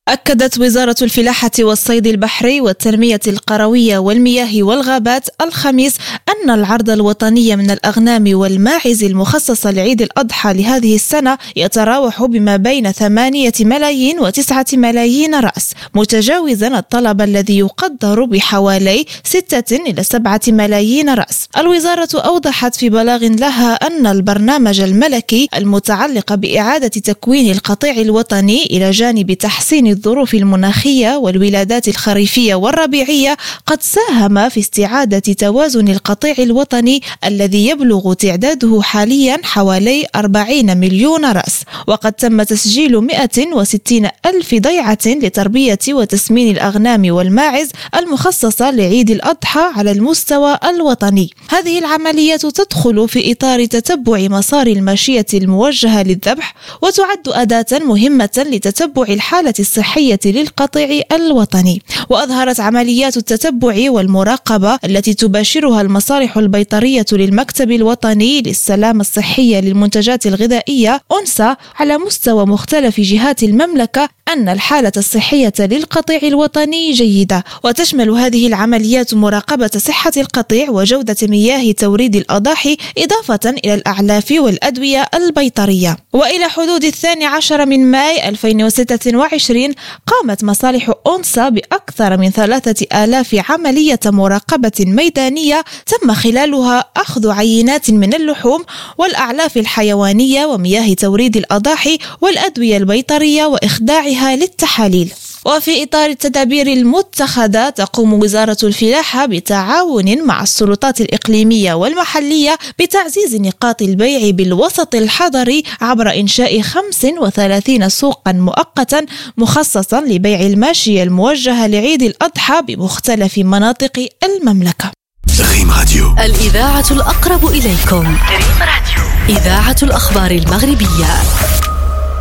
أكدت وزارة الفلاحة والصيد البحري والتنمية القروية والمياه والغابات الخميس أن العرض الوطني من الأغنام والماعز المخصص لعيد الأضحى لهذه السنة يتراوح بما بين 8 ملايين و9 ملايين رأس، متجاوزا الطلب الذي يقدر بحوالي 6 إلى 7 ملايين رأس. الوزارة أوضحت في بلاغ لها أن البرنامج الملكي المتعلق بإعادة تكوين القطيع الوطني إلى جانب تحسين الظروف المناخية والولادات الخريفية والربيعية قد ساهم في استعادة توازن القطيع الوطني الذي يبلغ تعداده حاليا حوالي 40 مليون رأس، وقد تم تسجيل 160 ألف ضيعة لتربية وتسمين الأغنام والماعز المخصصة لعيد الأضحى على المستوى الوطني. هذه العمليات تدخل في إطار تتبع مسار الماشية الموجهة للذبح، وتعد أداة مهمة لتتبع الحالة الصحية للقطيع الوطني. وأظهرت عمليات التتبع والمراقبة التي تباشرها المصالح البيطرية للمكتب الوطني للسلامة الصحية للمنتجات الغذائية أنسا على مستوى مختلف جهات المملكة أن الحالة الصحية للقطيع الوطني جيدة، وتشمل هذه العمليات مراقبة صحة القطيع وجودة مياه توريد الأضاحي إضافة إلى الأعلاف والأدوية البيطرية. وإلى حدود 12 من ماي 2026 قامت مصالح أنسا بأكثر من 3000 عملية مراقبة ميدانية تم خلالها أخذ عينات من اللحوم والأعلاف الحيوانية ومياه توريد الأضاحي والأدوية البيطرية وإخضاعها للتحاليل. وفي إطار التدابير المتخذة تقوم وزارة الفلاحة بتعاون مع السلطات الإقليمية والمحلية بتعزيز نقاط البيع بالوسط الحضري عبر إنشاء 35 سوقا مؤقتا مخصصا لبيع الماشية الموجهة لعيد الأضحى بمختلف مناطق المملكة. ريم راديو، الإذاعة الأقرب إليكم. ريم راديو، إذاعة الأخبار المغربية.